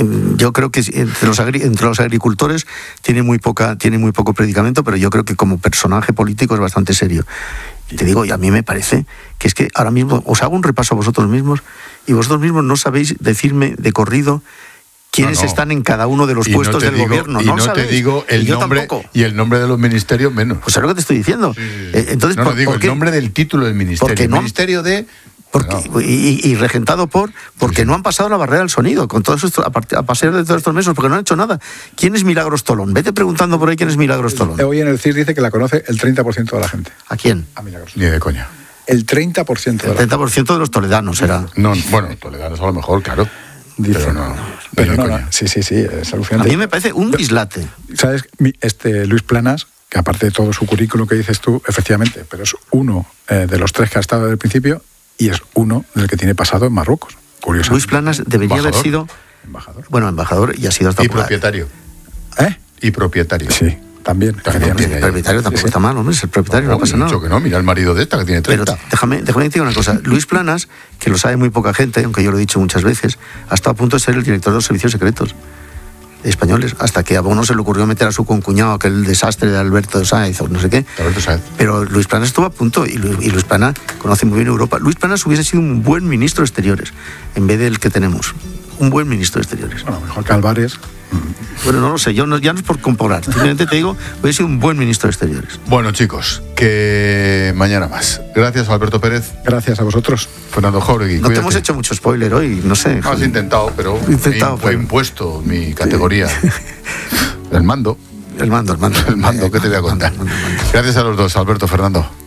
yo creo que entre los, agri entre los agricultores tiene muy, poca, tiene muy poco predicamento, pero yo creo que como personaje político es bastante serio. Y te digo, y a mí me parece que es que ahora mismo os hago un repaso a vosotros mismos y vosotros mismos no sabéis decirme de corrido quiénes no, no. están en cada uno de los y puestos no del digo, gobierno. Y no, no te digo el nombre tampoco. Y el nombre de los ministerios menos. Pues es lo que te estoy diciendo. Sí, sí, sí. Entonces, no, no por, digo ¿por el nombre del título del ministerio. Porque el no, ministerio de... Porque, no. y, y regentado por... Porque sí. no han pasado la barrera del sonido con todos estos, a, a pasar de todos estos meses, porque no han hecho nada. ¿Quién es Milagros Tolón? Vete preguntando por ahí quién es Milagros Tolón. Hoy en el C I S dice que la conoce el treinta por ciento de la gente. ¿A quién? A Milagros. Ni de coña. El treinta por ciento de el treinta por ciento de los toledanos será. No, bueno, toledanos a lo mejor, claro. Dice, pero no, pero no, no, sí, sí, sí, es alucinante. A mí me parece un dislate. ¿Sabes? Este Luis Planas, que aparte de todo su currículum que dices tú, efectivamente, pero es uno eh, de los tres que ha estado desde el principio y es uno del que tiene pasado en Marruecos. Curiosamente. Luis Planas debería ¿Embajador? haber sido... Embajador. Bueno, embajador y ha sido hasta... Y propietario. ¿Eh? Y propietario. Sí. También, también tiene, el propietario tampoco sí, sí. está mal, hombre, es el propietario, no, no pasa nada. Mucho que no, mira el marido de esta que tiene treinta. Pero déjame, déjame decir una cosa, Luis Planas, que lo sabe muy poca gente, aunque yo lo he dicho muchas veces, ha estado a punto de ser el director de los servicios secretos. españoles, hasta que a Bono se le ocurrió meter a su concuñado aquel desastre de Alberto Sáenz o no sé qué. Alberto Sáenz. Pero Luis Planas estuvo a punto y Luis, y Luis Planas conoce muy bien Europa. Luis Planas hubiese sido un buen ministro de Exteriores en vez del que tenemos. Un buen ministro de Exteriores. Bueno, mejor que Álvarez. Bueno, no lo sé, yo no, ya no es por comparar. Simplemente te digo, hubiese sido un buen ministro de Exteriores. Bueno, chicos, que mañana más. Gracias, Alberto Pérez. Gracias a vosotros. Fernando Jáuregui. No cuídate. Te hemos hecho mucho spoiler hoy, no sé. No, has intentado, pero intentado, fue pero... impuesto mi categoría. Sí. El mando. El mando, el mando. El mando, ¿qué te voy a contar? Gracias a los dos, Alberto, Fernando.